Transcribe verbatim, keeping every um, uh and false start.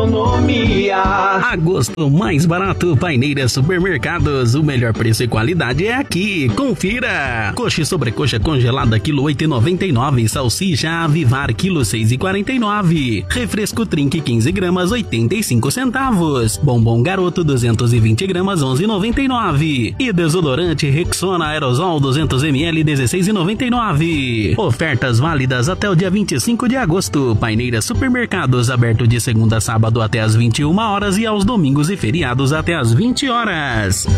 economia. Agosto mais barato, Paineira Supermercados. O melhor preço e qualidade é aqui. Confira. Coxa e sobrecoxa congelada, quilo oito e noventa e nove. Salsicha Avivar, quilo seis e quarenta e nove. Refresco Trink, quinze gramas, oitenta e cinco centavos. Bombom Garoto, duzentos e vinte gramas, onze e noventa e nove. E desodorante Rexona Aerosol, duzentos mililitros, dezesseis e noventa e nove. Ofertas válidas até o dia vinte e cinco de agosto. Paineira Supermercados, aberto de segunda a sábado até às vinte e uma horas e aos domingos e feriados até às vinte horas.